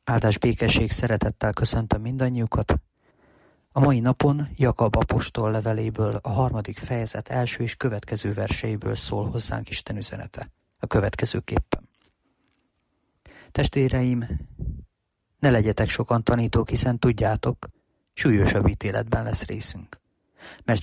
Áldás békesség, szeretettel köszöntöm mindannyiukat. A mai napon Jakab apostol leveléből a 3. fejezet első és következő verseiből szól hozzánk Isten üzenete. A következőképpen. Testvéreim, ne legyetek sokan tanítók, hiszen tudjátok, súlyosabb ítéletben lesz részünk. Mert